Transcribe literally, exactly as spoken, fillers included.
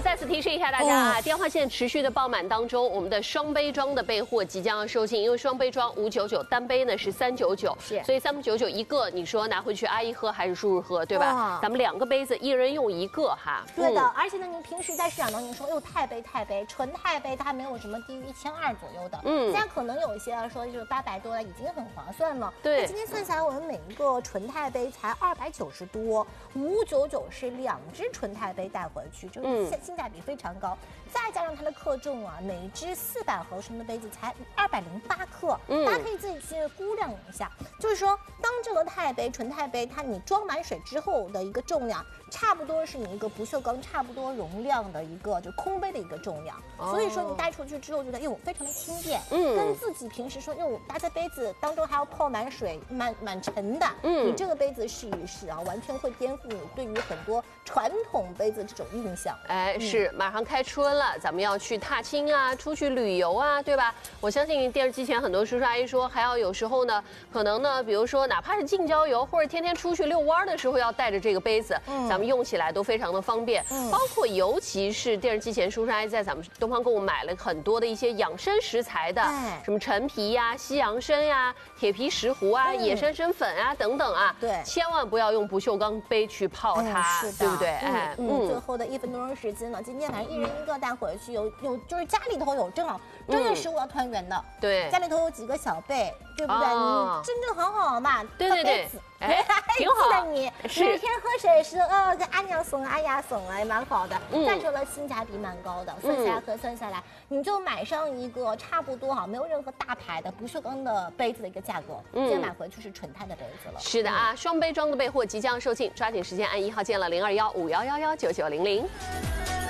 再次提示一下大家啊，电话线持续的爆满当中，我们的双杯装的备货即将要售罄，因为双杯装五九九，单杯呢是三九九， 是， 所以三九九一个，你说拿回去阿姨喝还是叔叔喝，对吧？咱们两个杯子，一人用一个哈。 对的，而且呢，您平时在市场当中说，哟，钛杯钛杯，纯钛杯它没有什么低于一千二左右的，嗯，现在可能有一些说就是八百多了，已经很划算了。 对， 今天算下来，我们每一个纯钛杯才二百九十多，五九九是两只纯钛杯带回去，就是性性价比非常高。再加上它的克重啊，每只四百毫升的杯子才二百零八克，嗯，大家可以自己去估量一下。就是说，当这个钛杯纯钛杯，它你装满水之后的一个重量，差不多是你一个不锈钢差不多容量的一个就空杯的一个重量。哦、所以说你带出去之后，觉得哟非常的轻便，嗯，跟自己平时说哟搭在杯子当中还要泡满水，蛮蛮沉的，嗯，你这个杯子试一试啊，完全会颠覆你对于很多传统杯子这种印象。 哎，是，嗯、马上开春了，咱们要去踏青啊，出去旅游啊，对吧？我相信电视机前很多叔叔阿姨说，还要有时候呢，可能呢，比如说哪怕是近郊游或者天天出去遛弯的时候，要带着这个杯子，嗯、咱们用起来都非常的方便。嗯、包括尤其是电视机前叔叔阿姨在咱们东方购物买了很多的一些养生食材的，哎、什么陈皮呀、西洋参呀、铁皮石斛啊、嗯、野山参粉啊等等啊， 对， 千万不要用不锈钢杯去泡它，哎、对不对？哎， 嗯，嗯最后的一分多钟时间呢，今天反正一人一个带回去，有有就是家里头有正好正月十五要团圆的，嗯、 对， 家里头有几个小辈，对不对？哦、你真正很好嘛， 对对对。 哎，挺好的你，每天喝水是呃给阿娘送、阿丫送啊，也蛮好的。嗯，再说了性价比蛮高的，算下来核算下来，你就买上一个差不多哈，没有任何大牌的不锈钢的杯子的一个价格，嗯，今天买回去是纯钛的杯子了。 是的啊，双杯装的备货即将售罄，抓紧时间按一号键了零二幺五幺幺幺九九零零。